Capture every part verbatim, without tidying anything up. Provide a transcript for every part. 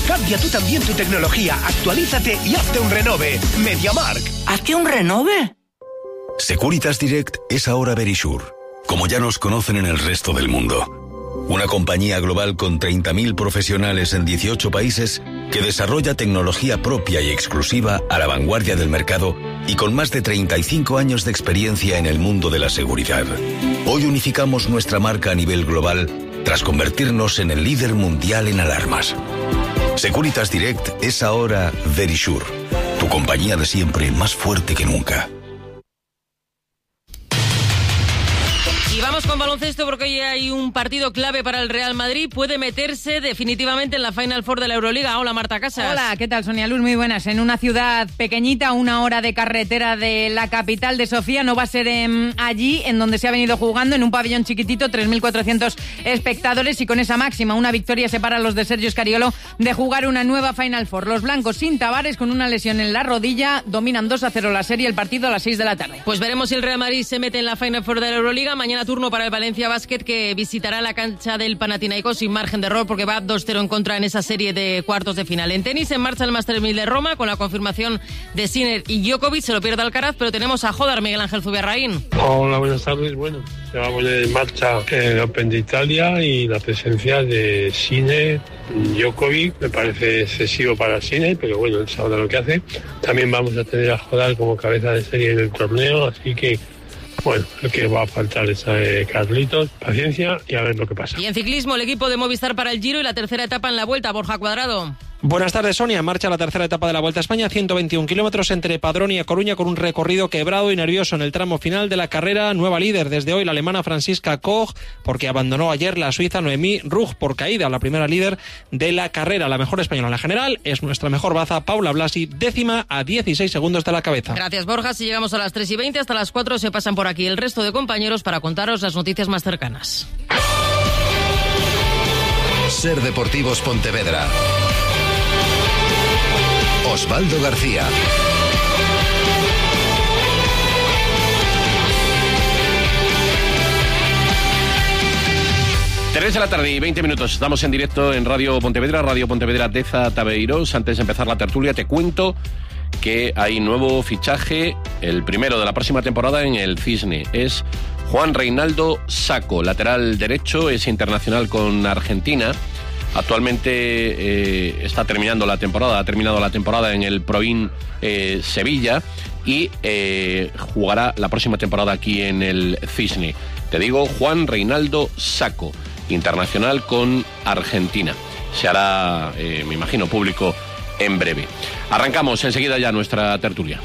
Cambia tú también tu tecnología, actualízate y hazte un renove. MediaMarkt. ¿Hazte un renove? Securitas Direct es ahora Verisure, como ya nos conocen en el resto del mundo. Una compañía global con treinta mil profesionales en dieciocho países que desarrolla tecnología propia y exclusiva a la vanguardia del mercado y con más de treinta y cinco años de experiencia en el mundo de la seguridad. Hoy unificamos nuestra marca a nivel global tras convertirnos en el líder mundial en alarmas. Securitas Direct es ahora Verisure, tu compañía de siempre más fuerte que nunca. Y vamos con baloncesto porque hoy hay un partido clave para el Real Madrid. Puede meterse definitivamente en la Final Four de la Euroliga. Hola, Marta Casas. Hola, ¿qué tal, Sonia Luz? Muy buenas. En una ciudad pequeñita, una hora de carretera de la capital de Sofía. No va a ser en, allí, en donde se ha venido jugando, en un pabellón chiquitito, tres mil cuatrocientos espectadores. Y con esa máxima, una victoria separa a los de Sergio Scariolo de jugar una nueva Final Four. Los blancos sin Tavares, con una lesión en la rodilla, dominan dos a cero la serie, el partido a las seis de la tarde. Pues veremos si el Real Madrid se mete en la Final Four de la Euroliga. Mañana turno para el Valencia Basket, que visitará la cancha del Panathinaikos sin margen de error porque va dos cero en contra en esa serie de cuartos de final. En tenis, en marcha el Masters mil de Roma con la confirmación de Sinner y Djokovic. Se lo pierde Alcaraz, pero tenemos a Jodar, Miguel Ángel Zubiarraín. Hola, buenas tardes. Bueno, se va a poner en marcha el Open de Italia y la presencia de Sinner, Djokovic. Me parece excesivo para Sinner, pero bueno, él sabrá lo que hace. También vamos a tener a Jodar como cabeza de serie en el torneo, así que bueno, lo que va a faltar es eh, Carlitos, paciencia y a ver lo que pasa. Y en ciclismo, el equipo de Movistar para el Giro y la tercera etapa en la Vuelta. Borja Cuadrado. Buenas tardes, Sonia. En marcha la tercera etapa de la Vuelta a España, ciento veintiún kilómetros entre Padrón y A Coruña, con un recorrido quebrado y nervioso en el tramo final de la carrera. Nueva líder desde hoy la alemana Franziska Koch, porque abandonó ayer la suiza Noemí Rugg por caída, la primera líder de la carrera. La mejor española en la general es nuestra mejor baza, Paula Blasi, décima a dieciséis segundos de la cabeza. Gracias, Borja. Si llegamos a las tres y veinte, hasta las cuatro se pasan por aquí el resto de compañeros para contaros las noticias más cercanas. Ser Deportivos Pontevedra. Osvaldo García. Tres de la tarde y veinte minutos. Estamos en directo en Radio Pontevedra, Radio Pontevedra Deza Tabeiros. Antes de empezar la tertulia, te cuento que hay nuevo fichaje, el primero de la próxima temporada en el Cisne. Es Juan Reinaldo Sacco, lateral derecho, es internacional con Argentina. Actualmente eh, está terminando la temporada, ha terminado la temporada en el Proin eh, Sevilla y eh, jugará la próxima temporada aquí en el Cisne. Te digo, Juan Reinaldo Sacco, internacional con Argentina. Se hará, eh, me imagino, público en breve. Arrancamos enseguida ya nuestra tertulia.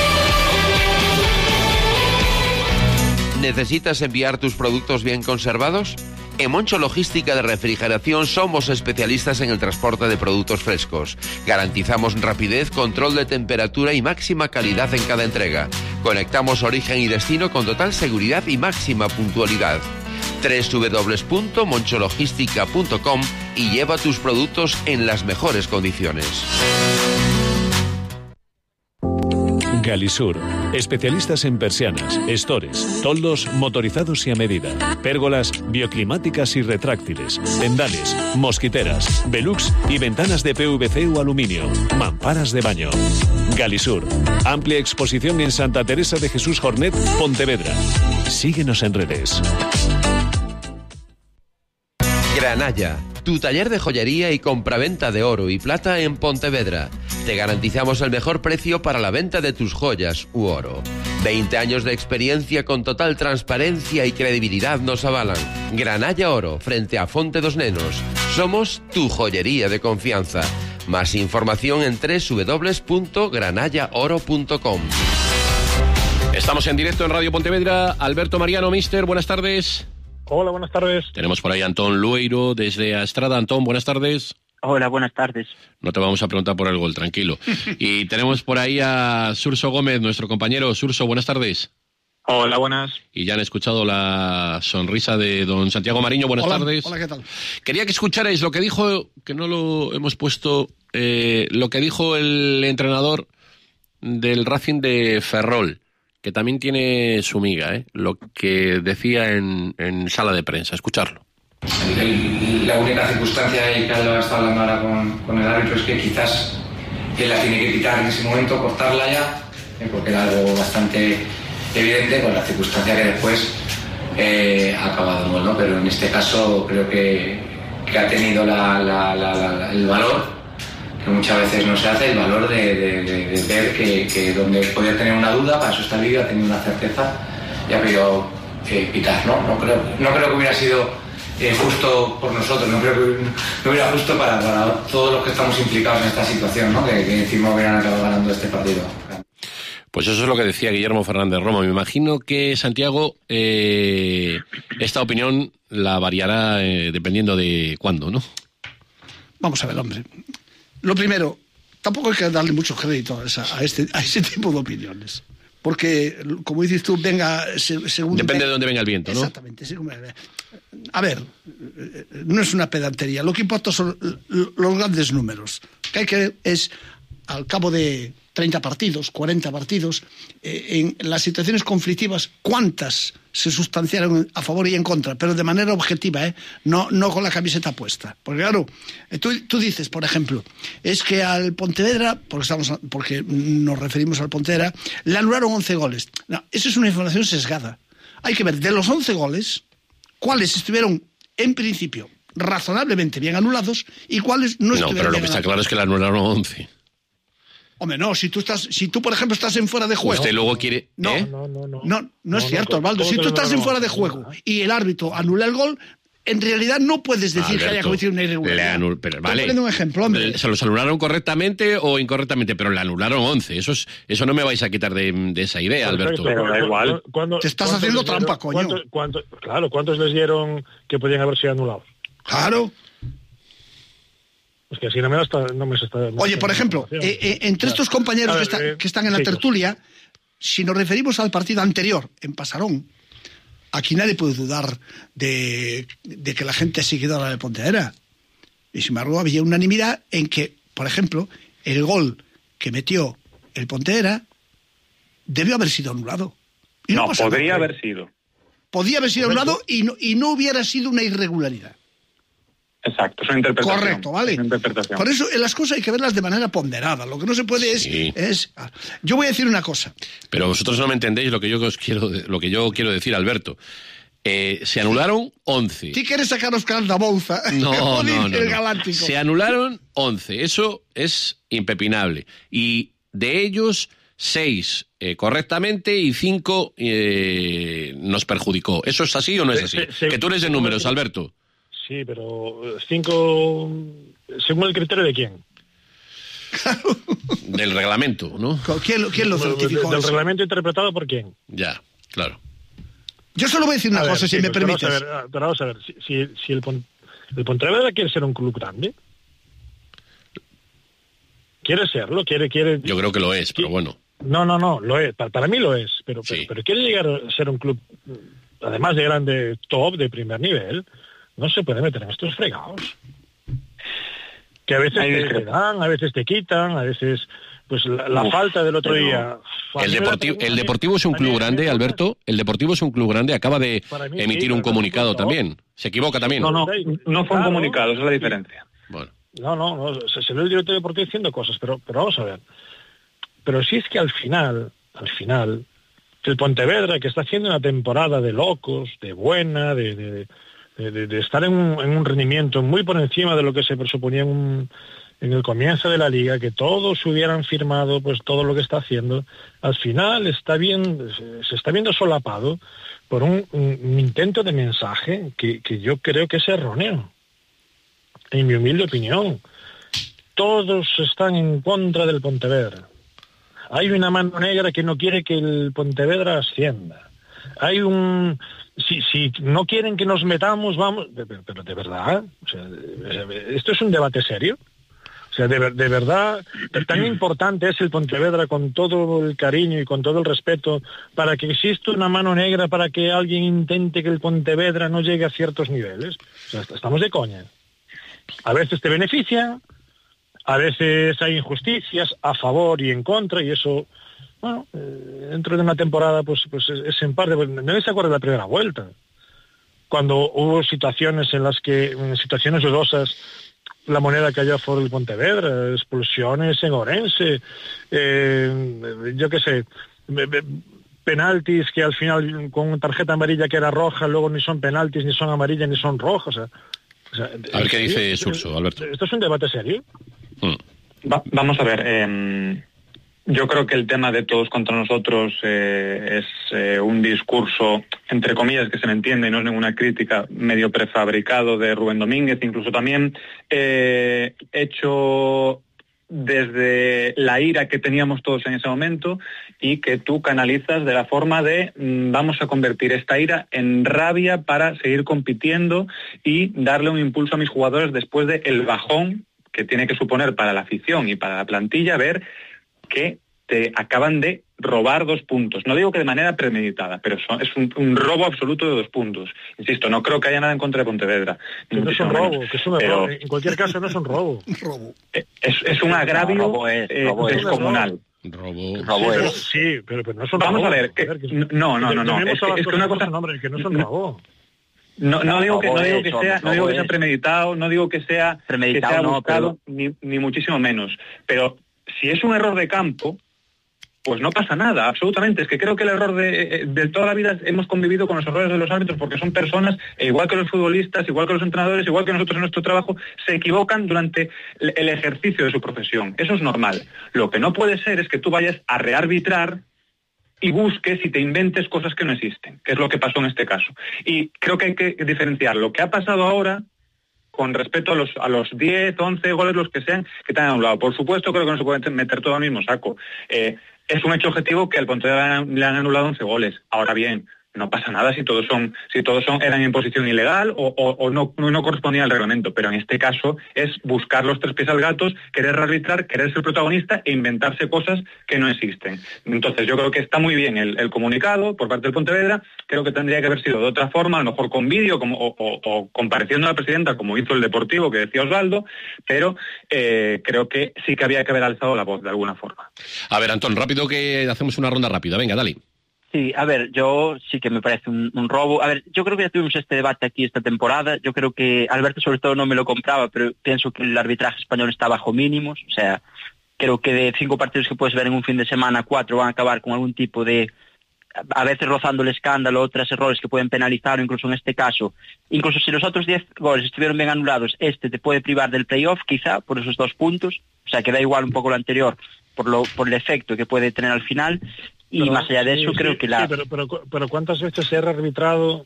¿Necesitas enviar tus productos bien conservados? En Moncho Logística de Refrigeración somos especialistas en el transporte de productos frescos. Garantizamos rapidez, control de temperatura y máxima calidad en cada entrega. Conectamos origen y destino con total seguridad y máxima puntualidad. doble u doble u doble u punto moncho logística punto com y lleva tus productos en las mejores condiciones. Galisur, especialistas en persianas, estores, toldos motorizados y a medida, pérgolas bioclimáticas y retráctiles, tendales, mosquiteras, velux y ventanas de P V C o aluminio, mamparas de baño. Galisur, amplia exposición en Santa Teresa de Jesús Jornet, Pontevedra. Síguenos en redes. Granalla, tu taller de joyería y compraventa de oro y plata en Pontevedra. Te garantizamos el mejor precio para la venta de tus joyas u oro. veinte años de experiencia con total transparencia y credibilidad nos avalan. Granalla Oro, frente a Fonte dos Nenos. Somos tu joyería de confianza. Más información en doble u doble u doble u punto granalla oro punto com. Estamos en directo en Radio Pontevedra. Alberto Mariano, mister, buenas tardes. Hola, buenas tardes. Tenemos por ahí a Antón Lueiro desde Astrada. Antón, buenas tardes. Hola, buenas tardes. No te vamos a preguntar por el gol, tranquilo. Y tenemos por ahí a Surso Gómez, nuestro compañero. Surso, buenas tardes. Hola, buenas. Y ya han escuchado la sonrisa de don Santiago Mariño. Buenas hola, tardes. Hola, ¿qué tal? Quería que escucharais lo que dijo, que no lo hemos puesto, eh, lo que dijo el entrenador del Racing de Ferrol, que también tiene su miga, ¿eh? Lo que decía en, en sala de prensa. Escucharlo. El, la única circunstancia que ha estado hablando ahora con, con el árbitro es que quizás él la tiene que quitar en ese momento, cortarla ya, eh, porque era algo bastante evidente con la circunstancia que después eh, ha acabado en gol, ¿no? Pero en este caso creo que, que ha tenido la, la, la, la, el valor, que muchas veces no se hace, el valor de, de, de, de ver que, que donde podía tener una duda, para eso está el vídeo, ha tenido una certeza y ha podido eh, pitar, ¿no? No creo, no creo que hubiera sido Eh, justo por nosotros, no creo que no hubiera justo para, para todos los que estamos implicados en esta situación, ¿no? Que, que encima hubieran acabado ganando este partido. Pues eso es lo que decía Guillermo Fernández Romo. Me imagino que, Santiago, eh, esta opinión la variará eh, dependiendo de cuándo, ¿no? Vamos a ver, hombre. Lo primero, tampoco hay que darle mucho crédito a, esa, a, este, a ese tipo de opiniones. Porque, como dices tú, venga según... Depende de dónde venga el viento, ¿no? Exactamente. Según... A ver, no es una pedantería. Lo que importa son los grandes números. Que hay que es, al cabo de treinta partidos, cuarenta partidos, eh, en las situaciones conflictivas, ¿cuántas se sustanciaron a favor y en contra? Pero de manera objetiva, ¿eh? No, no con la camiseta puesta. Porque claro, tú, tú dices, por ejemplo, es que al Pontevedra, porque, estamos, porque nos referimos al Pontevedra, le anularon once goles. No, eso es una información sesgada. Hay que ver, de los once goles, cuáles estuvieron, en principio, razonablemente bien anulados y cuáles no estuvieron bien. No, pero lo que está claro es que le anularon once. Hombre, no, si tú estás, si tú por ejemplo estás en fuera de juego. Usted luego quiere. No, ¿eh? no, no, no, no, no es no, cierto, Osvaldo. Si tú estás en fuera de juego y el árbitro anula el gol, en realidad no puedes decir Alberto, que haya cometido una irregularidad. Anul... Pero, vale. Estoy poniendo un ejemplo, hombre. ¿Se los anularon correctamente o incorrectamente? Pero le anularon once. Eso es, eso no me vais a quitar de, de esa idea, Alberto. Pero da igual. ¿Cuándo, Te estás haciendo trampa, coño. ¿cuánto, cuánto, claro, ¿cuántos les dieron que podían haber sido anulados? Claro. Pues que así no me está... No me está Oye, por ejemplo, eh, eh, entre estos compañeros ver, que, está, eh, que están en la tertulia, si nos referimos al partido anterior, en Pasarón, aquí nadie puede dudar de, de que la gente ha seguido a la de Pontevedra. Y sin embargo, había unanimidad en que, por ejemplo, el gol que metió el Pontevedra debió haber sido anulado. Y no, no podría nada. haber sido. Podía haber sido anulado y no, y no hubiera sido una irregularidad. Exacto, es una interpretación. Correcto, vale. Es una interpretación. Por eso las cosas hay que verlas de manera ponderada. Lo que no se puede sí. es, es... Yo voy a decir una cosa. Pero vosotros no me entendéis lo que yo os quiero, lo que yo quiero decir, Alberto. Eh, se anularon once. ¿Tú quieres sacar a Oscar da Bouza? No, no, no, el no. Galáctico. Se anularon once. Eso es impepinable. Y de ellos, seis eh, correctamente y cinco eh, nos perjudicó. ¿Eso es así o no es así? Se, se, que tú eres de números, Alberto. Sí, pero cinco... ¿Según el criterio de quién? Del reglamento, ¿no? ¿Quién, quién lo certificó? De, del reglamento interpretado por quién. Ya, claro. Yo solo voy a decir una a cosa, ver, si sí, me pues permites. Pero vamos a ver, pero vamos a ver si, si, si el, el Pontevedra quiere ser un club grande, quiere serlo, quiere... quiere Yo creo que lo es, pero bueno. No, no, no, lo es. Para, para mí lo es, pero, sí. pero, pero quiere llegar a ser un club, además de grande, top, de primer nivel... No se puede meter en estos fregados. Que a veces te, te dan, a veces te quitan, a veces... Pues la, la Uf, falta del otro día... El Deportivo, el Deportivo es un club grande, Alberto. El Deportivo es un club grande. Acaba de emitir un comunicado también. Se equivoca también. No, no, no fue un comunicado, esa es la diferencia. Bueno. No, no, no se, se ve el director deportivo diciendo cosas, pero, pero vamos a ver. Pero si es que al final, al final, el Pontevedra, que está haciendo una temporada de locos, de buena, de... de De, de, de estar en un, en un rendimiento muy por encima de lo que se presuponía en, un, en el comienzo de la liga, que todos hubieran firmado pues todo lo que está haciendo, al final está bien, se está viendo solapado por un, un, un intento de mensaje que, que yo creo que es erróneo, en mi humilde opinión. Todos están en contra del Pontevedra. Hay una mano negra que no quiere que el Pontevedra ascienda. Hay un... Si, si no quieren que nos metamos, vamos... Pero, pero de verdad, o sea, ¿esto es un debate serio? O sea, de, de verdad, tan importante es el Pontevedra con todo el cariño y con todo el respeto para que exista una mano negra para que alguien intente que el Pontevedra no llegue a ciertos niveles. O sea, estamos de coña. A veces te beneficia, a veces hay injusticias a favor y en contra, y eso... Bueno, eh, dentro de una temporada pues pues es, es en parte, pues, no se acuerda de la primera vuelta. cuando hubo situaciones en las que, en situaciones dudosas, la moneda cayó a favor del Pontevedra, expulsiones en Orense, eh, yo qué sé, penaltis que al final con tarjeta amarilla que era roja, luego ni son penaltis, ni son amarillas, ni son rojas. O sea, o sea, a ver qué dice Surso, Alberto. ¿Esto es un debate serio? Mm. Va, vamos a ver, eh, yo creo que el tema de todos contra nosotros eh, es eh, un discurso, entre comillas, que se me entiende, y no es ninguna crítica, medio prefabricado de Rubén Domínguez, incluso también eh, hecho desde la ira que teníamos todos en ese momento y que tú canalizas de la forma de mmm, vamos a convertir esta ira en rabia para seguir compitiendo y darle un impulso a mis jugadores después de el bajón que tiene que suponer para la afición y para la plantilla ver que te acaban de robar dos puntos. No digo que de manera premeditada, pero son, es un, un robo absoluto de dos puntos. Insisto, no creo que haya nada en contra de Pontevedra. Que no es un robo, menos, que es un pero, error. En cualquier caso no es un robo. robo. Es, es un agravio no, robo es, eh, robo descomunal. Robo, robo sí, es. Sí, pero, pero no es un Vamos robo. a ver, que, a ver que, no, no, no, no. Es, es que una cosa... Nombre, que no es un robo. No, no digo que no digo que sea no digo que sea premeditado, no digo que sea premeditado, que sea buscado, no, pero... ni, ni muchísimo menos. Pero si es un error de campo, pues no pasa nada, absolutamente. Es que creo que el error de, de toda la vida hemos convivido con los errores de los árbitros porque son personas, e igual que los futbolistas, igual que los entrenadores, igual que nosotros en nuestro trabajo, se equivocan durante el ejercicio de su profesión. Eso es normal. Lo que no puede ser es que tú vayas a rearbitrar y busques y te inventes cosas que no existen, que es lo que pasó en este caso. Y creo que hay que diferenciar lo que ha pasado ahora con respecto a los a los diez, once goles, los que sean, que te han anulado. Por supuesto, creo que no se puede meter todo al mismo saco. Eh, es un hecho objetivo que al Pontevedra le han anulado once goles. Ahora bien, no pasa nada si todos son si todos son eran en posición ilegal o, o, o no, no correspondían al reglamento, pero en este caso es buscar los tres pies al gato, querer arbitrar, querer ser protagonista e inventarse cosas que no existen. Entonces yo creo que está muy bien el, el comunicado por parte del Pontevedra, creo que tendría que haber sido de otra forma, a lo mejor con vídeo como, o, o, o compareciendo a la presidenta como hizo el Deportivo que decía Osvaldo, pero eh, creo que sí que había que haber alzado la voz de alguna forma. A ver, Antón, rápido que hacemos una ronda rápida, venga, dale. Sí, a ver, yo sí que me parece un, un robo. A ver, yo creo que ya tuvimos este debate aquí esta temporada. Yo creo que Alberto sobre todo no me lo compraba, pero pienso que el arbitraje español está bajo mínimos. O sea, creo que de cinco partidos que puedes ver en un fin de semana, cuatro van a acabar con algún tipo de, a veces rozando el escándalo, otros errores que pueden penalizar, o incluso en este caso, incluso si los otros diez goles estuvieron bien anulados, este te puede privar del playoff quizá por esos dos puntos. O sea, que da igual un poco lo anterior por, lo, por el efecto que puede tener al final. Y pero, más allá de eso, sí, creo sí, que la... Sí, pero, pero, pero ¿cuántas veces se ha arbitrado?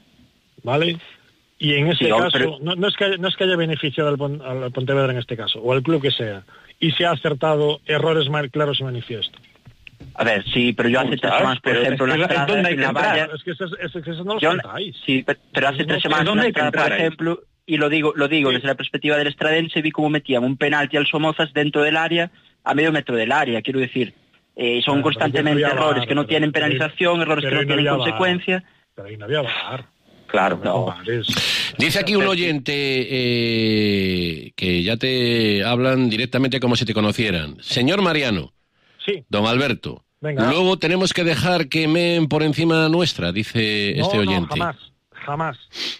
¿Vale? Y en este sí, caso, pero... no, no, es que haya, no es que haya beneficiado al, al Pontevedra en este caso, o al club que sea, y se ha acertado errores mal claros y manifiesto. A ver, sí, pero yo hace tres semanas, por ejemplo, en la entrada, en la valla... Es que eso, eso, eso no lo yo, contáis. Sí, pero, pero hace tres semanas en la entrada, por ejemplo, y lo digo, lo digo sí. desde la perspectiva del estradense, vi cómo metían un penalti al Somozas dentro del área, a medio metro del área, quiero decir... Eh, son claro, constantemente no errores que no pero, tienen penalización, pero, errores que no tienen consecuencia. Pero ahí no había bar. Claro, no. Dice aquí un oyente eh, que ya te hablan directamente como si te conocieran. Señor Mariano, sí. Don Alberto, venga. Luego tenemos que dejar que meen por encima nuestra, dice no, este oyente. No, jamás, jamás,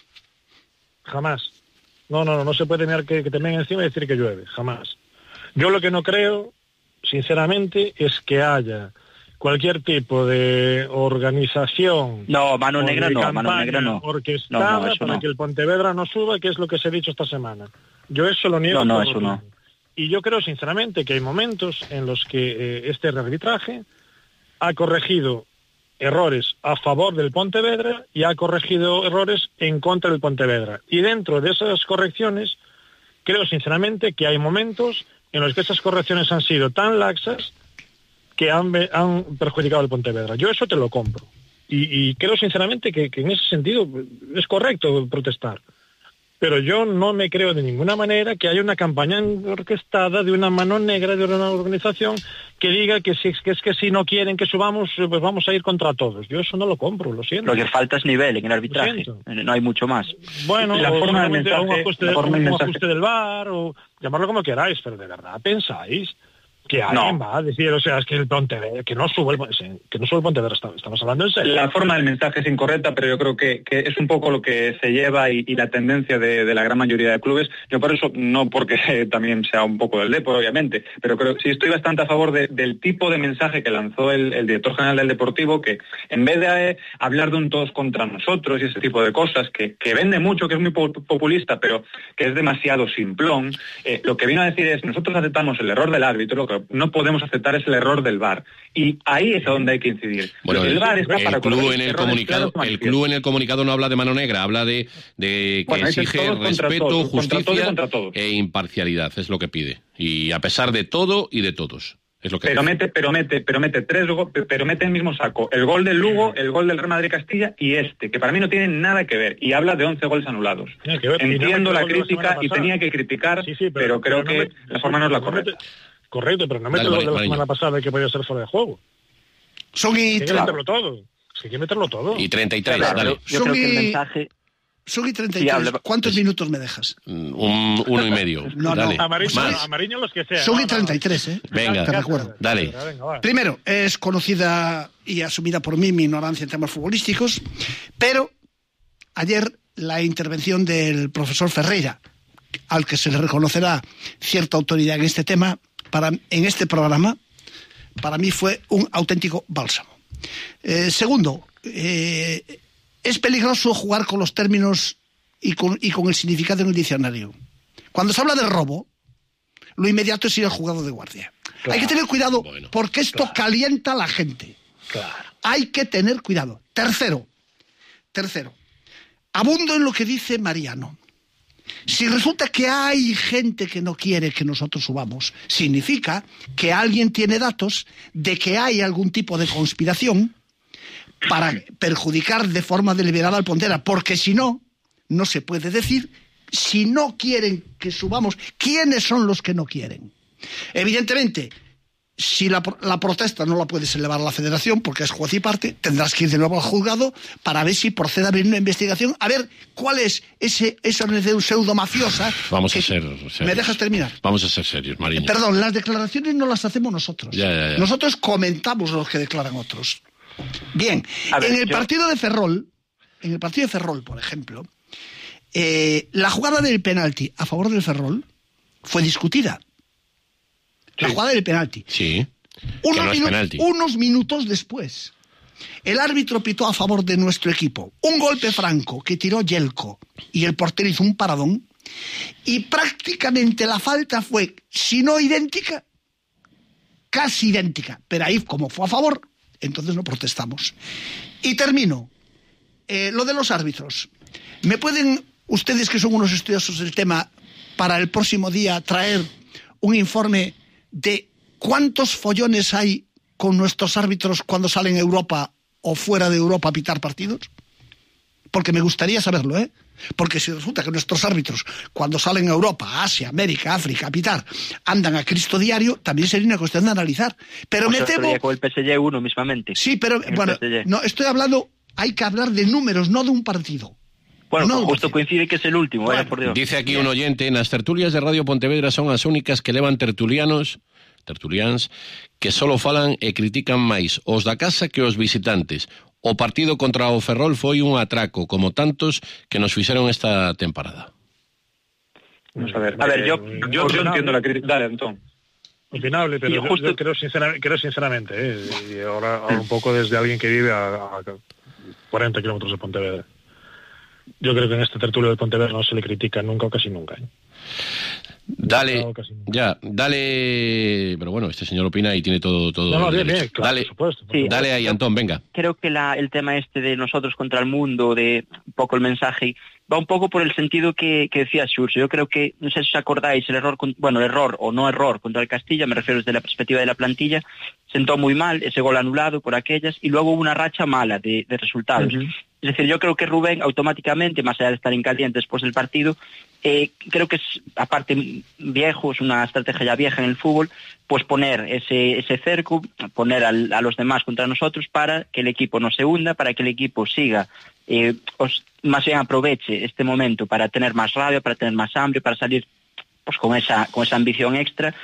jamás. No, no, no, no se puede mirar que, que te meen encima y decir que llueve, jamás. Yo lo que no creo... sinceramente, es que haya cualquier tipo de organización... No, mano negra no, mano negra no. orquestada no, no, para no. que el Pontevedra no suba, que es lo que se ha dicho esta semana. Yo eso lo niego. No, no, eso no. Y yo creo, sinceramente, que hay momentos en los que eh, este arbitraje ha corregido errores a favor del Pontevedra y ha corregido errores en contra del Pontevedra. Y dentro de esas correcciones, creo, sinceramente, que hay momentos en los que esas correcciones han sido tan laxas que han, han perjudicado al Pontevedra. Yo eso te lo compro. Y, y creo sinceramente que, que en ese sentido es correcto protestar. Pero yo no me creo de ninguna manera que haya una campaña orquestada de una mano negra de una organización que diga que si, que es que si no quieren que subamos, pues vamos a ir contra todos. Yo eso no lo compro, lo siento. Lo que falta es nivel en el arbitraje, no hay mucho más. Bueno, la o forma un ajuste, un ajuste del V A R, o llamarlo como queráis, pero de verdad pensáis Que alguien no. va a decir, o sea, es que el Pontevedra, que no sube el, que no sube el Pontevedra, estamos hablando en serio. La forma del mensaje es incorrecta, pero yo creo que, que es un poco lo que se lleva y, y la tendencia de, de la gran mayoría de clubes. Yo por eso, no porque también sea un poco del Depor, obviamente, pero creo sí estoy bastante a favor de, del tipo de mensaje que lanzó el, el director general del Deportivo, que en vez de eh, hablar de un todos contra nosotros y ese tipo de cosas, que, que vende mucho, que es muy populista, pero que es demasiado simplón, eh, lo que vino a decir es, nosotros aceptamos el error del árbitro, lo que no podemos aceptar es el error del V A R, y ahí es donde hay que incidir. Bueno, el, el V A R está el para club en el comunicado, el club en el comunicado no habla de mano negra, habla de, de que bueno, exige respeto, todos, justicia e imparcialidad, es lo que pide, y a pesar de todo y de todos. Es lo que pero mete, pero mete, pero mete tres, pero mete el mismo saco. El gol del Lugo, el gol del Real Madrid Castilla y este, que para mí no tienen nada que ver. Y habla de once goles anulados. Ver, Entiendo la crítica y tenía que criticar, sí, sí, pero, pero creo pero no que me, la forma no es la correcta. Mete, correcto, pero no mete el gol de la semana pasada que podía ser fuera de juego. Son y hay que meterlo todo. Hay que meterlo todo. Y treinta y tres, claro, dale. Yo, yo creo que el mensaje... Son y treinta y tres. Sí, ¿Cuántos minutos me dejas? Un, uno y medio. No, dale. no. Amarillo, amarillo los que sean. Son no, y treinta y tres, ¿eh? Venga, te recuerdo. Dale. Primero, es conocida y asumida por mí mi ignorancia en temas futbolísticos, pero ayer la intervención del profesor Ferreira, al que se le reconocerá cierta autoridad en este tema, para, en este programa, para mí fue un auténtico bálsamo. Eh, segundo, eh, es peligroso jugar con los términos y con, y con el significado en el diccionario. Cuando se habla de robo, lo inmediato es ir al juzgado de guardia. Claro. Hay que tener cuidado bueno, porque esto claro. calienta a la gente. Claro. Hay que tener cuidado. Tercero, tercero, abundo en lo que dice Mariano. Si resulta que hay gente que no quiere que nosotros subamos, significa que alguien tiene datos de que hay algún tipo de conspiración para perjudicar de forma deliberada al Pontevedra, porque si no, no se puede decir, si no quieren que subamos, ¿quiénes son los que no quieren? Evidentemente, si la, la protesta no la puedes elevar a la federación, porque es juez y parte, tendrás que ir de nuevo al juzgado para ver si procede a abrir una investigación, a ver cuál es ese, esa organización pseudo mafiosa. Vamos a ser serios. ¿Me dejas terminar? Vamos a ser serios, Mariño. Eh, perdón, las declaraciones no las hacemos nosotros. Ya, ya, ya. Nosotros comentamos los que declaran otros. Bien, ver, en el yo... partido de Ferrol, en el partido de Ferrol, por ejemplo, eh, la jugada del penalti a favor del Ferrol fue discutida. La sí. jugada del penalti. Sí. Unos, no minu- penalti. unos minutos después, el árbitro pitó a favor de nuestro equipo un golpe franco que tiró Yelko y el portero hizo un paradón y prácticamente la falta fue, si no idéntica, casi idéntica. Pero ahí, como fue a favor, entonces no protestamos. Y termino. Eh, lo de los árbitros. ¿Me pueden, ustedes que son unos estudiosos del tema, para el próximo día traer un informe de cuántos follones hay con nuestros árbitros cuando salen a Europa o fuera de Europa a pitar partidos? Porque me gustaría saberlo, ¿eh? Porque si resulta que nuestros árbitros, cuando salen a Europa, Asia, América, África a pitar, andan a Cristo diario, también sería una cuestión de analizar. Pero pues me temo... con el P S G uno mismamente. Sí, pero bueno, no, estoy hablando, hay que hablar de números, no de un partido. Bueno, no, pues justo coincide que es el último, bueno, vaya por Dios. Dice aquí un oyente, en las tertulias de Radio Pontevedra son as únicas que levan tertulianos, tertulians, que solo falan e critican máis os da casa que os visitantes. O partido contra o Ferrol foi un atraco, como tantos que nos fixeron esta temporada. Vamos a ver, a ver, yo, yo, yo entiendo la crítica. Dale, Antón. Opinable, pero yo, justo... yo creo, sinceramente, creo sinceramente, ¿eh? y ahora, ahora un poco desde alguien que vive a, a cuarenta kilómetros de Pontevedra. Yo creo que en este tertulio de Pontevedra no se le critica nunca o casi nunca. ¿eh? Dale, ya, dale, pero bueno, este señor opina y tiene todo, todo. No, no, bien, bien, claro, dale, por supuesto, por sí, dale ahí, Antón, venga. Creo que la, el tema este de nosotros contra el mundo, de un poco el mensaje, va un poco por el sentido que, que decía Xurxo. Yo creo que, no sé si os acordáis, el error, bueno, el error o no error contra el Castilla, me refiero desde la perspectiva de la plantilla, sentó muy mal, ese gol anulado por aquellas, y luego hubo una racha mala de, de resultados. Uh-huh. Es decir, yo creo que Rubén automáticamente, más allá de estar en caliente después del partido, eh, creo que es, aparte viejo, es una estrategia ya vieja en el fútbol, pues poner ese, ese cerco, poner al, a los demás contra nosotros para que el equipo no se hunda, para que el equipo siga, eh, os, más bien aproveche este momento para tener más rabia, para tener más hambre, para salir pues con esa, con esa ambición extra,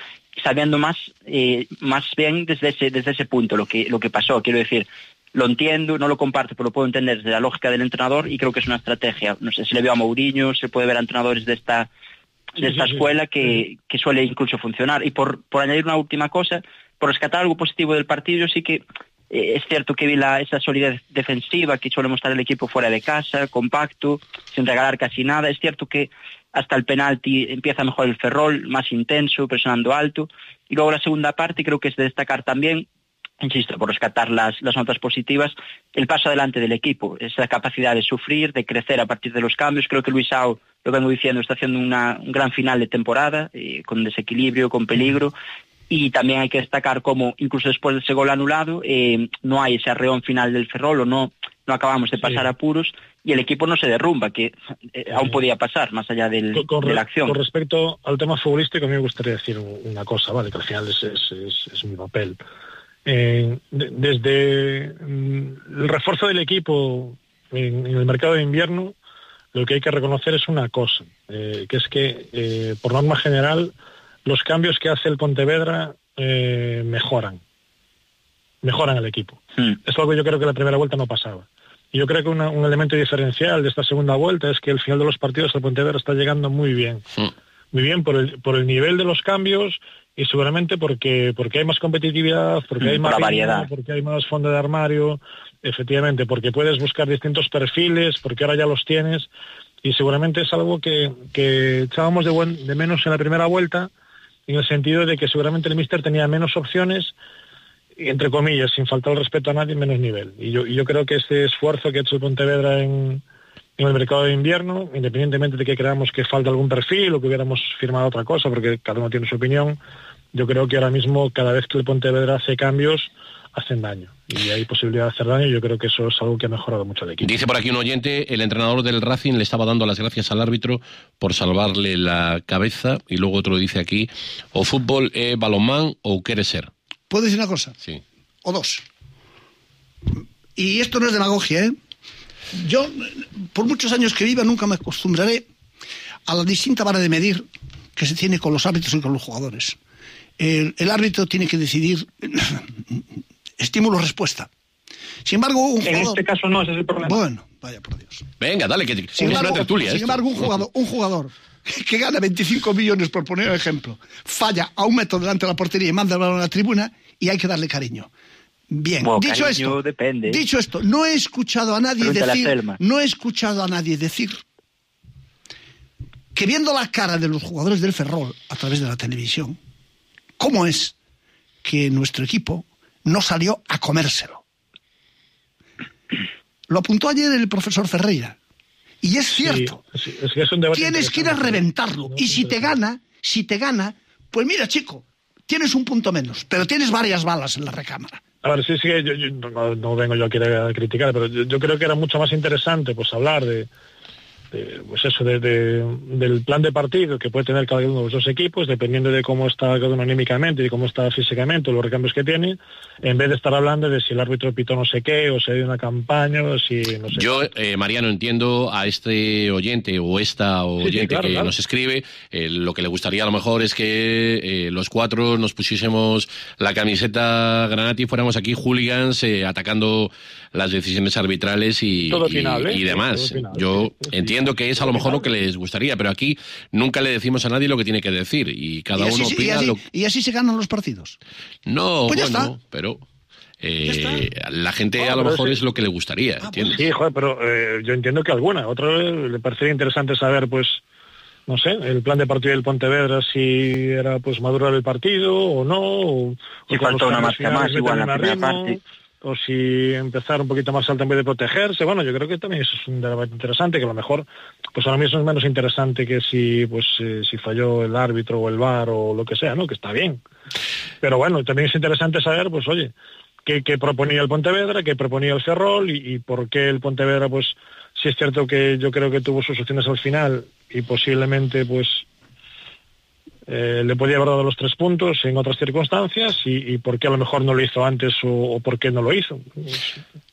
sabiendo más eh, más bien desde ese desde ese punto lo que lo que pasó. Quiero decir, lo entiendo, no lo comparto, pero lo puedo entender desde la lógica del entrenador y creo que es una estrategia. No sé, se le vio a Mourinho, se puede ver a entrenadores de esta de esta escuela que, que suele incluso funcionar. Y por, por añadir una última cosa, por rescatar algo positivo del partido, sí que eh, es cierto que vi la, esa solidez defensiva que suele mostrar el equipo fuera de casa, compacto, sin regalar casi nada. Es cierto que hasta el penalti empieza mejor el Ferrol, más intenso, presionando alto. Y luego la segunda parte creo que es de destacar también, insisto, por rescatar las, las notas positivas, el paso adelante del equipo, esa capacidad de sufrir, de crecer a partir de los cambios. Creo que Luisao, lo vengo diciendo, está haciendo una, un gran final de temporada, eh, con desequilibrio, con peligro, y también hay que destacar cómo, incluso después de ese gol anulado, eh, no hay ese arreón final del Ferrol, o no, no acabamos de pasar sí. apuros, y el equipo no se derrumba, que eh, sí. aún podía pasar, más allá del, con, con, de la acción. Con respecto al tema futbolístico, a mí me gustaría decir una cosa, ¿vale? Que al final es, es, es, es mi papel. Eh, de, desde mm, el refuerzo del equipo en, en el mercado de invierno, lo que hay que reconocer es una cosa, eh, que es que, eh, por norma general, los cambios que hace el Pontevedra eh, mejoran, mejoran al equipo. Mm. Es algo que yo creo que la primera vuelta no pasaba. Y yo creo que una, un elemento diferencial de esta segunda vuelta es que el final de los partidos el Pontevedra está llegando muy bien. Mm. Muy bien por el, por el nivel de los cambios y seguramente porque, porque hay más competitividad, porque mm, hay más variedad, ritmo, porque hay más fondo de armario, efectivamente, porque puedes buscar distintos perfiles, porque ahora ya los tienes, y seguramente es algo que, que echábamos de, buen, de menos en la primera vuelta, en el sentido de que seguramente el míster tenía menos opciones, y entre comillas, sin faltar el respeto a nadie, menos nivel. Y yo, y yo creo que este esfuerzo que ha hecho el Pontevedra en, en el mercado de invierno, independientemente de que creamos que falta algún perfil o que hubiéramos firmado otra cosa, porque cada uno tiene su opinión, yo creo que ahora mismo cada vez que el Pontevedra hace cambios, hacen daño. Y hay posibilidad de hacer daño, y yo creo que eso es algo que ha mejorado mucho el equipo. Dice por aquí un oyente, el entrenador del Racing le estaba dando las gracias al árbitro por salvarle la cabeza, y luego otro dice aquí, o fútbol é balonmán ou quere ser. ¿Puedo decir una cosa? Sí. O dos. Y esto no es demagogia, ¿eh? Yo, por muchos años que viva, nunca me acostumbraré a la distinta vara de medir que se tiene con los árbitros y con los jugadores. El, el árbitro tiene que decidir estímulo-respuesta. Sin embargo, un jugador... En este caso no, ese es el problema. Bueno, vaya por Dios. Venga, dale, que sin embargo, una tertulia. Sin embargo, un jugador, un jugador que gana veinticinco millones, por poner un ejemplo, falla a un metro delante de la portería y manda el balón a la tribuna, y hay que darle cariño. Bien, bueno, dicho cariño, esto, depende. dicho esto, no he escuchado a nadie Pregúntale decir, a no he escuchado a nadie decir que, viendo la cara de los jugadores del Ferrol a través de la televisión, ¿cómo es que nuestro equipo no salió a comérselo? Lo apuntó ayer el profesor Ferreira. Y es cierto. Sí, es que es un debate tienes que ir a reventarlo. Y si te gana, si te gana, pues mira, chico, tienes un punto menos, pero tienes varias balas en la recámara. A ver, sí, sí, yo, yo no, no vengo yo aquí a criticar, pero yo, yo creo que era mucho más interesante pues hablar de, de pues eso, de, de, del plan de partido que puede tener cada uno de los dos equipos, dependiendo de cómo está cada uno anímicamente y cómo está físicamente, los recambios que tiene, en vez de estar hablando de si el árbitro pitó no sé qué, o si hay una campaña, o si no sé. Yo, eh, Mariano, entiendo a este oyente o esta oyente sí, sí, claro, que claro. nos escribe, eh, lo que le gustaría a lo mejor es que eh, los cuatro nos pusiésemos la camiseta Granati y fuéramos aquí hooligans eh, atacando las decisiones arbitrales y, todo y, final, ¿eh? y demás. Final, Yo sí, entiendo que es a lo mejor lo que les gustaría, pero aquí nunca le decimos a nadie lo que tiene que decir y cada y así, uno opina y así, lo... y así se ganan los partidos. No, pues bueno, pero... Eh, la gente oh, a lo mejor sí. es lo que le gustaría, ah, ¿entiendes? Sí, joder, pero eh, yo entiendo que alguna. Otro eh, le parecería interesante saber, pues, no sé, el plan de partido del Pontevedra, si era pues madurar el partido o no, o, si faltó una marca más igual en la primera parte, o si empezar un poquito más alto en vez de protegerse. Bueno, yo creo que también eso es un debate interesante, que a lo mejor pues ahora mismo es menos interesante que si pues eh, si falló el árbitro o el V A R o lo que sea, ¿no? Que está bien. Pero bueno, también es interesante saber, pues oye, qué, qué proponía el Pontevedra, qué proponía el Ferrol y, y por qué el Pontevedra, pues sí es cierto que yo creo que tuvo sus opciones al final y posiblemente pues eh, le podía haber dado los tres puntos en otras circunstancias y, y por qué a lo mejor no lo hizo antes o, o por qué no lo hizo.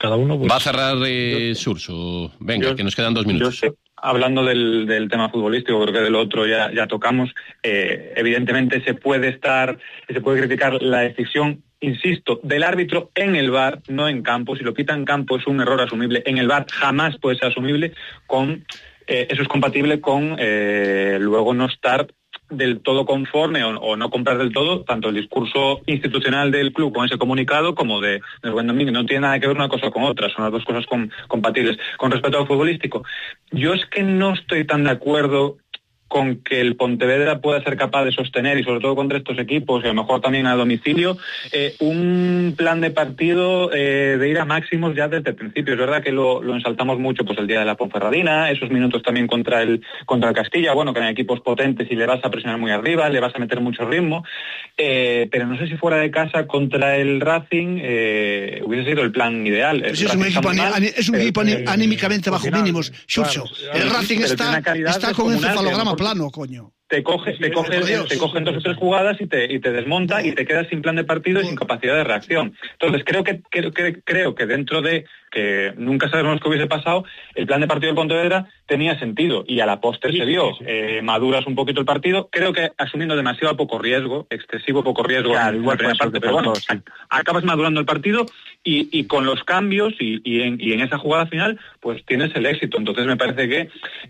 cada uno... Pues, va a cerrar eh, Surso. Venga, yo, que nos quedan dos minutos. Yo sé, hablando del, del tema futbolístico, creo que del otro ya, ya tocamos, eh, evidentemente se puede estar, se puede criticar la decisión, insisto, del árbitro en el V A R, no en campo. Si lo quita en campo es un error asumible. En el V A R jamás puede ser asumible. Con eh, eso es compatible con eh, luego no estar del todo conforme o, o no comprar del todo tanto el discurso institucional del club con ese comunicado como de, de Rubén Domínguez. No tiene nada que ver una cosa con otra, son las dos cosas con, compatibles. Con respecto al futbolístico, yo es que no estoy tan de acuerdo con que el Pontevedra pueda ser capaz de sostener, y sobre todo contra estos equipos, y a lo mejor también a domicilio, eh, un plan de partido eh, de ir a máximos ya desde el principio. Es verdad que lo, lo ensaltamos mucho pues el día de la Ponferradina, esos minutos también contra el contra el Castilla, bueno, que en equipos potentes y le vas a presionar muy arriba, le vas a meter mucho ritmo, eh, pero no sé si fuera de casa contra el Racing eh, hubiese sido el plan ideal. Pues es, un equipo, mal, es un equipo pero, anímicamente bajo final, mínimos, Xurxo. Claro, el Racing está, está con encefalograma plano, coño. Te coge, te coge, te cogen dos o tres jugadas y te, y te desmonta y te quedas sin plan de partido y sin capacidad de reacción. Entonces creo que, que, que creo que dentro de que nunca sabemos qué hubiese pasado, el plan de partido de Pontevedra tenía sentido y a la postre sí, se vio. Sí, sí. Eh, maduras un poquito el partido, creo que asumiendo demasiado poco riesgo, excesivo poco riesgo claro, en la primera parte, pero bueno, sí. acabas madurando el partido y, y con los cambios y, y, en, y en esa jugada final pues tienes el éxito. Entonces me parece que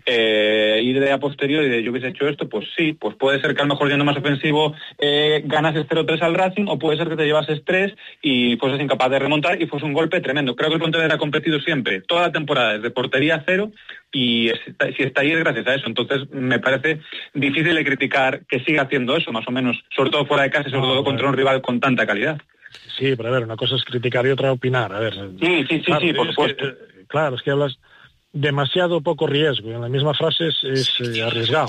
eh, ir de a posteriori de yo hubiese hecho esto, pues sí, pues puede ser que a lo mejor yendo más ofensivo eh, ganases cero tres al Racing, o puede ser que te llevases tres y fueses incapaz de remontar y fuese un golpe tremendo. Creo que el Pontevedra ha competido siempre, toda la temporada, desde portería cero, y está, si está ahí es gracias a eso. Entonces me parece difícil de criticar que siga haciendo eso, más o menos, sobre todo fuera de casa y sobre todo contra un rival con tanta calidad. Sí, pero a ver, una cosa es criticar y otra opinar. A ver, sí, sí, sí, claro, sí, por supuesto. Que, claro, es que hablas demasiado poco riesgo, y en la misma frase es, es eh, arriesgado.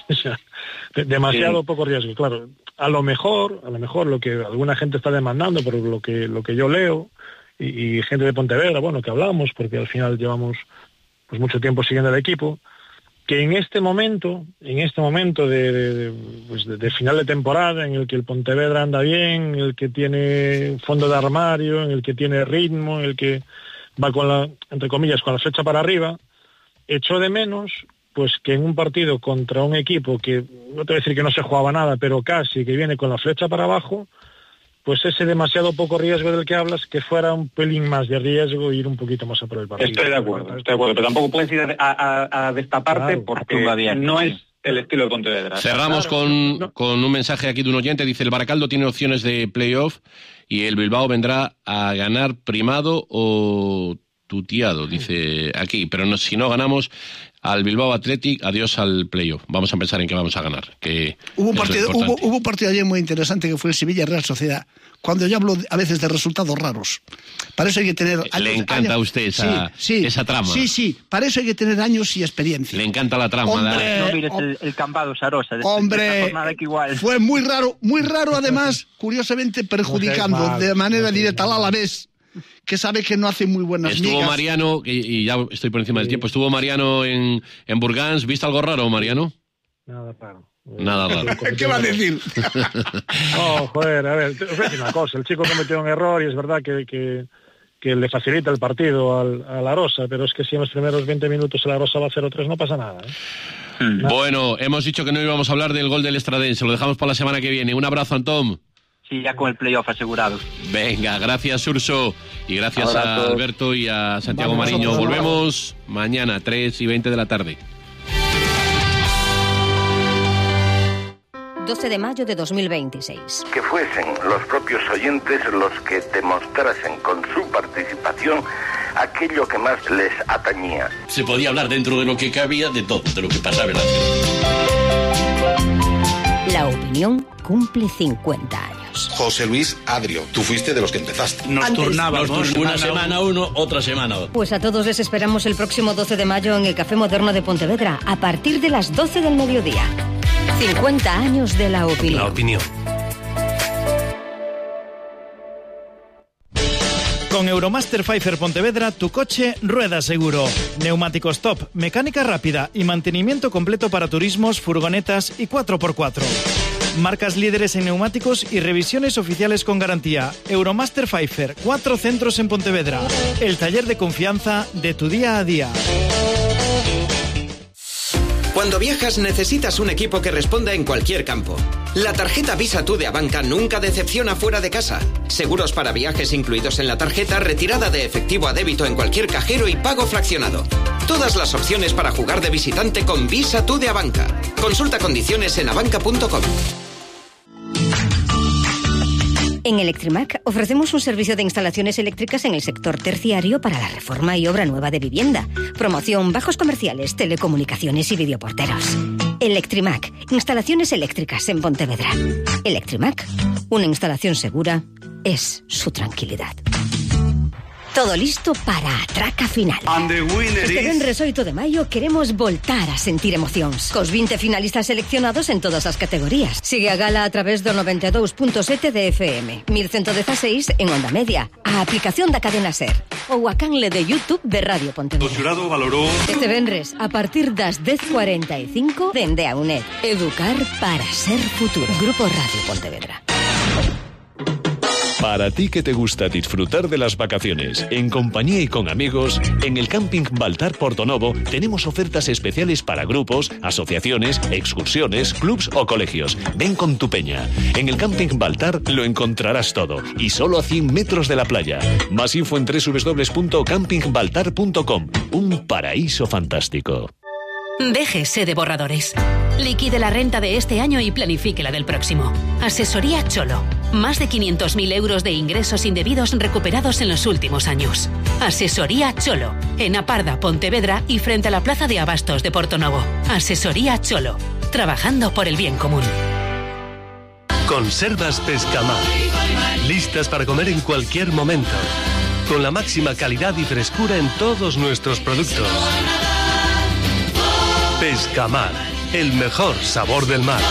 demasiado sí. poco riesgo, claro. A lo mejor, a lo mejor lo que alguna gente está demandando, por lo que lo que yo leo, y, y gente de Pontevedra, bueno, que hablamos, porque al final llevamos pues mucho tiempo siguiendo el equipo, que en este momento, en este momento de, de, de, pues de, de final de temporada, en el que el Pontevedra anda bien, en el que tiene fondo de armario, en el que tiene ritmo, en el que va con la, entre comillas, con la flecha para arriba, echó de menos pues que en un partido contra un equipo que, no te voy a decir que no se jugaba nada, pero casi, que viene con la flecha para abajo, pues ese demasiado poco riesgo del que hablas, que fuera un pelín más de riesgo e ir un poquito más a por el partido. Estoy de acuerdo, estoy de acuerdo, pero tampoco puedes ir a, a, a destaparte claro, porque no es el estilo de Pontevedra. Cerramos claro, con, no. con un mensaje aquí de un oyente, dice: el Baracaldo tiene opciones de playoff y el Bilbao vendrá a ganar primado o tuteado, dice aquí, pero no, si no ganamos al Bilbao Athletic, adiós al playoff. Vamos a pensar en que vamos a ganar. Que hubo, un partido, hubo, hubo un partido ayer muy interesante que fue el Sevilla-Real Sociedad. Cuando yo hablo a veces de resultados raros, para eso hay que tener años. Le encanta años. a usted esa, sí, sí, esa trama. Sí, sí, para eso hay que tener años y experiencia. Le encanta la trama. Hombre, no mires el, el Campado Sarosa. De hombre, de que igual. Fue muy raro, muy raro además, curiosamente perjudicando mal, de manera no directa al Alavés, que sabe que no hace muy buenas Estuvo migas. Mariano, y ya estoy por encima sí. del tiempo, estuvo Mariano en, en Burgans. ¿Viste algo raro, Mariano? Nada raro. Nada raro. ¿Qué va a decir? No, joder, a ver, te voy a decir una cosa. El chico cometió un error y es verdad que, que, que le facilita el partido al, a la Rosa, pero es que si en los primeros veinte minutos la Rosa va a cero tres no pasa nada, ¿eh? Mm. Bueno, hemos dicho que no íbamos a hablar del gol del Estradense, lo dejamos para la semana que viene. Un abrazo, Antón. Sí, ya con el playoff asegurado. Venga, gracias Urso y gracias Abrazo. a Alberto y a Santiago Vamos, Mariño. Volvemos mañana, tres y veinte de la tarde. doce de mayo de dos mil veintiséis. Que fuesen los propios oyentes los que demostrasen con su participación aquello que más les atañía. Se podía hablar dentro de lo que cabía de todo, de lo que pasaba en la ciudad. La opinión cumple cincuenta años. José Luis Adrio, tú fuiste de los que empezaste. Nos Antes, turnábamos. Nos turn- una semana uno, otra semana otro. Pues a todos les esperamos el próximo doce de mayo en el Café Moderno de Pontevedra, a partir de las doce del mediodía. cincuenta años de La Opinión. La Opinión. Con Euromaster Pfeiffer Pontevedra, tu coche rueda seguro. Neumáticos top, mecánica rápida y mantenimiento completo para turismos, furgonetas y cuatro por cuatro. Marcas líderes en neumáticos y revisiones oficiales con garantía. Euromaster Pfeiffer, cuatro centros en Pontevedra. El taller de confianza de tu día a día. Cuando viajas necesitas un equipo que responda en cualquier campo. La tarjeta Visa Tú de Abanca nunca decepciona fuera de casa. Seguros para viajes incluidos en la tarjeta, retirada de efectivo a débito en cualquier cajero y pago fraccionado. Todas las opciones para jugar de visitante con Visa Tú de Abanca. Consulta condiciones en abanca punto com. En Electrimac ofrecemos un servicio de instalaciones eléctricas en el sector terciario para la reforma y obra nueva de vivienda, promoción, bajos comerciales, telecomunicaciones y videoporteros. Electrimac, instalaciones eléctricas en Pontevedra. Electrimac, una instalación segura es su tranquilidad. Todo listo para a traca final. Este venres oito de maio queremos voltar a sentir emocións. Cos vinte finalistas seleccionados en todas as categorías. Sigue a gala a través do noventa e dous punto sete de F M, mil ciento dezaseis en Onda Media, a aplicación da cadena SER ou a canle de YouTube de Radio Pontevedra. O xurado valorou... Este venres, a partir das dez cuarenta e cinco, dende a UNED. Educar para ser futuro. Grupo Radio Pontevedra. Para ti que te gusta disfrutar de las vacaciones, en compañía y con amigos, en el Camping Baltar Portonovo tenemos ofertas especiales para grupos, asociaciones, excursiones, clubs o colegios. Ven con tu peña. En el Camping Baltar lo encontrarás todo y solo a cien metros de la playa. Más info en doble u doble u doble u punto camping baltar punto com. Un paraíso fantástico. Déjese de borradores. Liquide la renta de este año y planifique la del próximo. Asesoría Cholo. Más de quinientos mil euros de ingresos indebidos recuperados en los últimos años. Asesoría Cholo. En Aparda, Pontevedra y frente a la Plaza de Abastos de Portonovo. Asesoría Cholo. Trabajando por el bien común. Conservas Pescamar. Listas para comer en cualquier momento. Con la máxima calidad y frescura en todos nuestros productos. Pescamar, el mejor sabor del mar.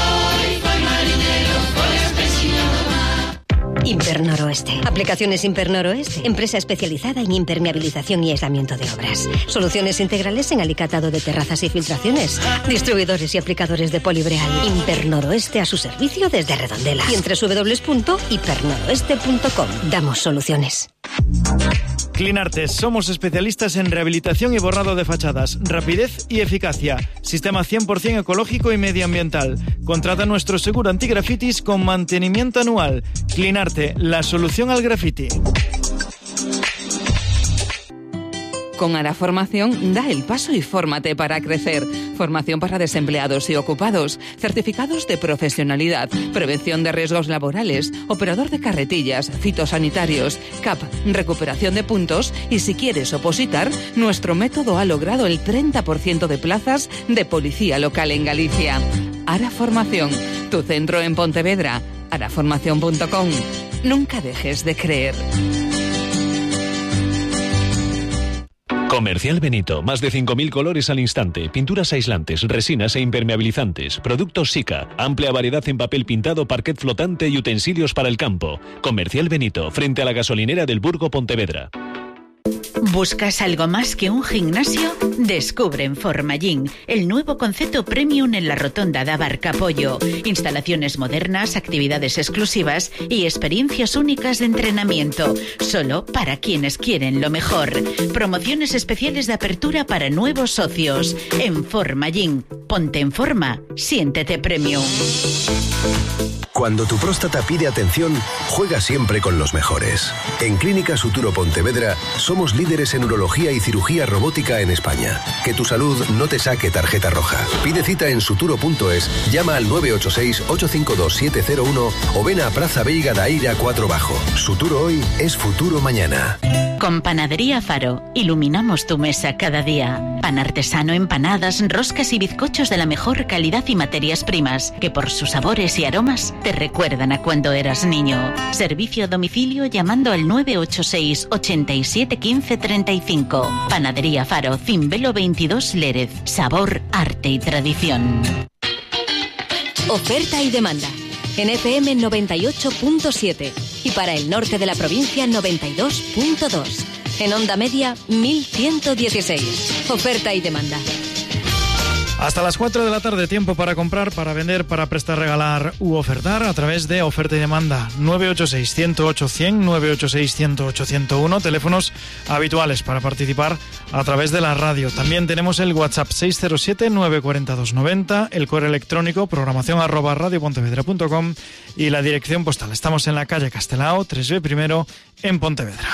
Impernoroeste. Aplicaciones Impernoroeste. Empresa especializada en impermeabilización y aislamiento de obras. Soluciones integrales en alicatado de terrazas y filtraciones. Distribuidores y aplicadores de polibreal. Impernoroeste a su servicio desde Redondela. Y en doble u doble u doble u punto impernoroeste punto com. Damos soluciones. Clinartes, somos especialistas en rehabilitación y borrado de fachadas, rapidez y eficacia, sistema cien por ciento ecológico y medioambiental. Contrata nuestro seguro antigrafitis con mantenimiento anual. Clinarte, la solución al graffiti. Con Ara Formación, da el paso y fórmate para crecer. Formación para desempleados y ocupados, certificados de profesionalidad, prevención de riesgos laborales, operador de carretillas, fitosanitarios, C A P, recuperación de puntos y si quieres opositar, nuestro método ha logrado el treinta por ciento de plazas de policía local en Galicia. Ara Formación, tu centro en Pontevedra, ara formación punto com. Nunca dejes de creer. Comercial Benito, más de cinco mil colores al instante, pinturas aislantes, resinas e impermeabilizantes, productos Sika, amplia variedad en papel pintado, parquet flotante y utensilios para el campo. Comercial Benito, frente a la gasolinera del Burgo Pontevedra. ¿Buscas algo más que un gimnasio? Descubre en Formagym el nuevo concepto premium en la rotonda de Abarcapollo. Instalaciones modernas, actividades exclusivas y experiencias únicas de entrenamiento. Solo para quienes quieren lo mejor. Promociones especiales de apertura para nuevos socios. En Formagym. Ponte en forma. Siéntete premium. Cuando tu próstata pide atención, juega siempre con los mejores. En Clínica Suturo Pontevedra somos líderes en urología y cirugía robótica en España. Que tu salud no te saque tarjeta roja. Pide cita en suturo punto es, llama al nueve ocho seis, ocho cinco dos, siete cero uno o ven a Praza Veiga da Eira cuatro Bajo. Suturo hoy es futuro mañana. Con Panadería Faro, iluminamos tu mesa cada día. Pan artesano, empanadas, roscas y bizcochos de la mejor calidad y materias primas, que por sus sabores y aromas te recuerdan a cuando eras niño. Servicio a domicilio llamando al nueve ocho seis, ochenta y siete, quince, treinta y cinco. Panadería Faro, Cimbelo veintidós Lérez. Sabor, arte y tradición. Oferta y demanda. En F M noventa y ocho punto siete y para el norte de la provincia noventa y dos punto dos. En Onda Media mil ciento dieciséis. Oferta y demanda. Hasta las cuatro de la tarde, tiempo para comprar, para vender, para prestar, regalar u ofertar a través de Oferta y Demanda. nueve ocho seis, uno cero ocho, cien, nueve ocho seis, uno cero ocho, ciento uno, teléfonos habituales para participar a través de la radio. También tenemos el WhatsApp seis cero siete, nueve cuatro dos, noventa, el correo electrónico programación arroba radiopontevedra punto com y la dirección postal. Estamos en la calle Castelao, tres B primero, en Pontevedra.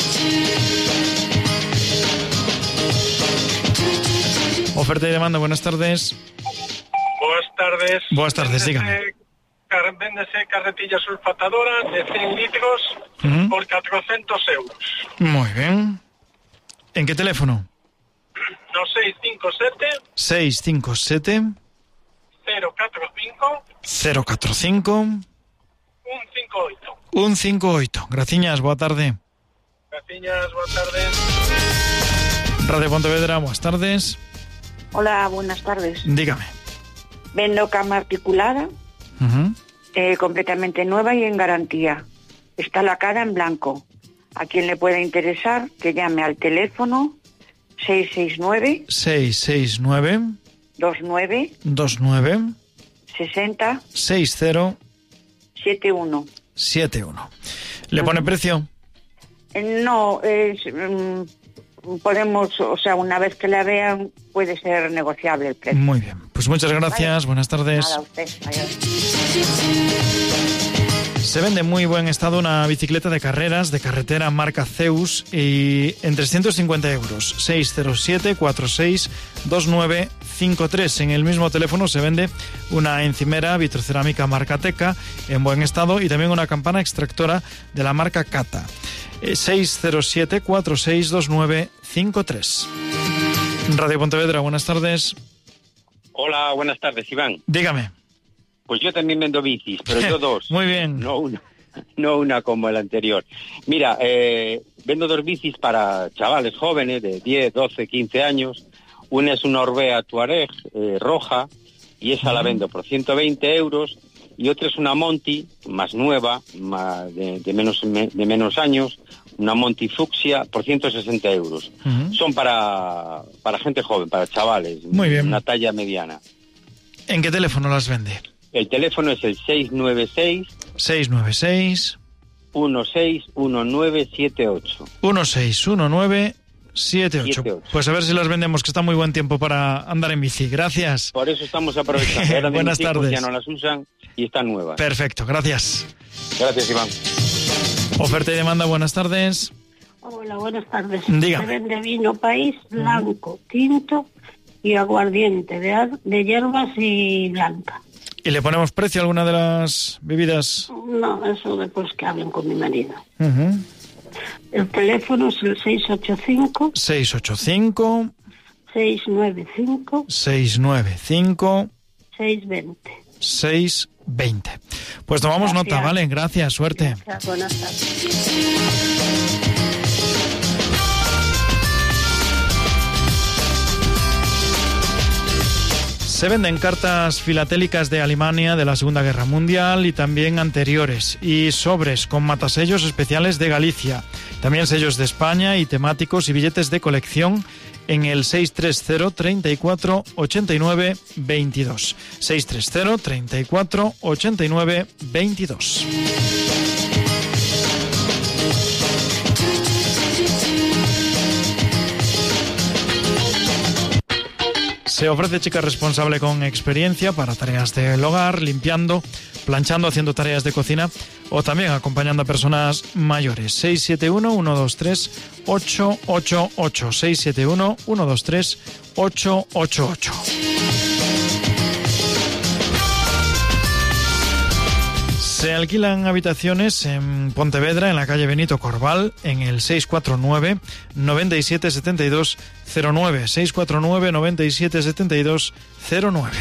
Oferta y Demanda, buenas tardes. Buenas tardes. Buenas tardes, dígame. Car- véndese carretilla sulfatadora de cien litros uh-huh. por cuatrocientos euros. Muy bien. ¿En qué teléfono? No, seis cinco siete. seis cinco siete. cero cuatro cinco. cero cuatro cinco. uno cinco ocho. uno cinco ocho. Graciñas, boa tarde. Graciñas, boa tarde. Radio Pontevedra, buenas tardes. Hola, buenas tardes. Dígame. Vendo cama articulada, uh-huh. eh, completamente nueva y en garantía. Está lacada en blanco. A quien le pueda interesar, que llame al teléfono seis seis nueve. seis seis nueve. veintinueve. veintinueve. sesenta. sesenta. setenta y uno. setenta y uno. ¿Le pone precio? Eh, no, es... Um, podemos, o sea, una vez que la vean, puede ser negociable el precio. Muy bien, pues muchas gracias, vale. Buenas tardes. Nada, a usted. Adiós. Se vende en muy buen estado una bicicleta de carreras de carretera marca Zeus y en trescientos cincuenta euros. seis cero siete, cuatro seis, dos nueve cinco tres. En el mismo teléfono se vende una encimera vitrocerámica marca Teca en buen estado y también una campana extractora de la marca Cata. seis cero siete, cuatro seis, dos nueve cinco tres. Radio Pontevedra, buenas tardes. Hola, buenas tardes, Iván. Dígame. Pues yo también vendo bicis, pero yo dos. Muy bien. No una, no una como el anterior. Mira, eh, vendo dos bicis para chavales jóvenes de diez, doce, quince años. Una es una Orbea Touareg eh, roja y esa uh-huh. la vendo por ciento veinte euros. Y otra es una Monty, más nueva, más de, de, menos, de menos años, una Monty fucsia por ciento sesenta euros. Uh-huh. Son para, para gente joven, para chavales. Muy bien. Una talla mediana. ¿En qué teléfono las vende? El teléfono es el seis nueve seis. seis nueve seis. uno seis uno nueve siete ocho. uno seis uno nueve siete ocho. Pues a ver si las vendemos, que está muy buen tiempo para andar en bici. Gracias. Por eso estamos aprovechando. Eran Buenas tardes. Ya no las usan y están nuevas. Perfecto, gracias. Gracias, Iván. Oferta y demanda, buenas tardes. Hola, buenas tardes. Diga. Se vende vino país blanco, tinto y aguardiente de, de hierbas y blanca. ¿Y le ponemos precio a alguna de las bebidas? No, eso después que hablen con mi marido. Uh-huh. El teléfono es el seis ocho cinco. seis ocho cinco. seis nueve cinco. seis nueve cinco. seis veinte. seis veinte. Pues tomamos Gracias. Nota, ¿vale? Gracias, suerte. Gracias, buenas tardes. Se venden cartas filatélicas de Alemania de la Segunda Guerra Mundial y también anteriores, y sobres con matasellos especiales de Galicia, también sellos de España y temáticos y billetes de colección en el seis tres cero, treinta y cuatro, ochenta y nueve, veintidós. seis tres cero, treinta y cuatro, ochenta y nueve, veintidós. Se ofrece chica responsable con experiencia para tareas del hogar, limpiando, planchando, haciendo tareas de cocina o también acompañando a personas mayores. seis siete uno, uno dos tres, ocho ocho ocho. seis siete uno, uno dos tres, ocho ocho ocho. Se alquilan habitaciones en Pontevedra, en la calle Benito Corval, en el seis cuatro nueve, noventa y siete, setenta y dos, cero nueve. seis cuatro nueve, noventa y siete, setenta y dos, cero nueve.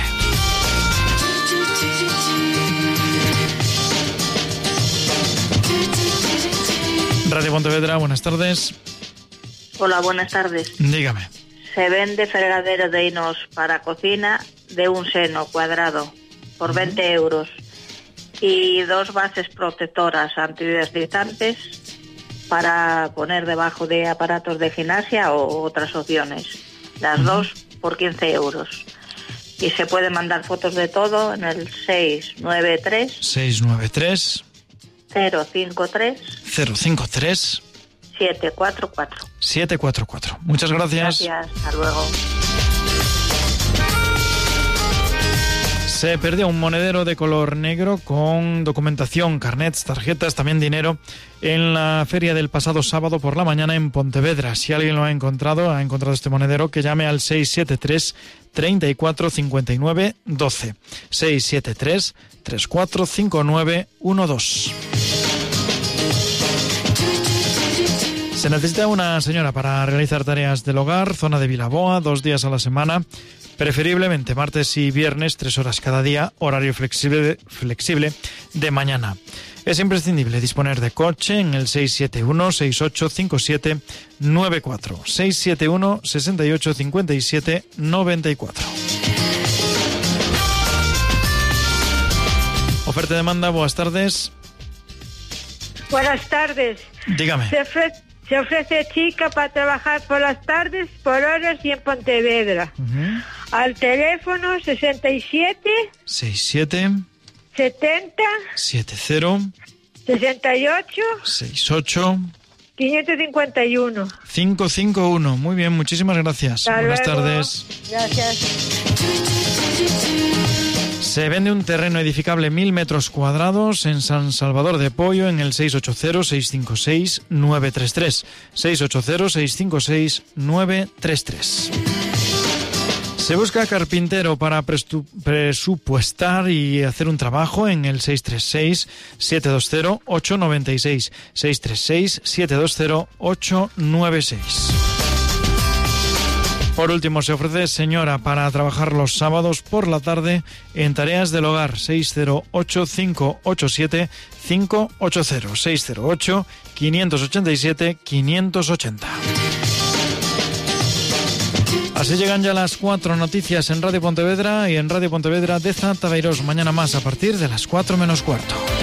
Radio Pontevedra, buenas tardes. Hola, buenas tardes. Dígame. Se vende fregadero de hinos para cocina de un seno cuadrado por veinte euros. Y dos bases protectoras antideslizantes para poner debajo de aparatos de gimnasia o otras opciones. Las dos por quince euros. y se puede mandar fotos de todo en el seis nueve tres seis nueve tres cero cinco tres cero cinco tres siete cuatro cuatro. siete cuatro cuatro. Muchas gracias. Gracias, hasta luego. Se perdió un monedero de color negro con documentación, carnets, tarjetas, también dinero en la feria del pasado sábado por la mañana en Pontevedra. Si alguien lo ha encontrado, ha encontrado este monedero, que llame al seis siete tres treinta y cuatro cincuenta y nueve doce. seis siete tres treinta y cuatro cincuenta y nueve doce. Se necesita una señora para realizar tareas del hogar, zona de Vilaboa, dos días a la semana, preferiblemente martes y viernes, tres horas cada día, horario flexible, flexible de mañana. Es imprescindible disponer de coche en el seis siete uno seis ocho cinco siete nueve cuatro, seis siete uno seis ocho cinco siete nueve cuatro. Oferta y demanda, buenas tardes. Buenas tardes. Dígame. Se ofrece, se ofrece chica para trabajar por las tardes, por horas y en Pontevedra. Uh-huh. Al teléfono sesenta y siete sesenta y siete setenta setenta sesenta y ocho sesenta y ocho quinientos cincuenta y uno. quinientos cincuenta y uno. Muy bien, muchísimas gracias. Hasta Buenas luego. tardes. Gracias. Se vende un terreno edificable mil metros cuadrados en San Salvador de Pollo en el seis ocho cero seis cinco seis nueve tres tres. seis ocho cero seis cinco seis nueve tres tres. Se busca carpintero para prestu- presupuestar y hacer un trabajo en el seis tres seis siete dos cero ocho nueve seis. seis tres seis siete dos cero ocho nueve seis. Por último, se ofrece señora para trabajar los sábados por la tarde en tareas del hogar. seis cero ocho cinco ocho siete cinco ocho cero. seis cero ocho cinco ocho siete cinco ocho cero. Así llegan ya las cuatro noticias en Radio Pontevedra y en Radio Pontevedra Deza Tabeirós. Mañana más a partir de las cuatro menos cuarto.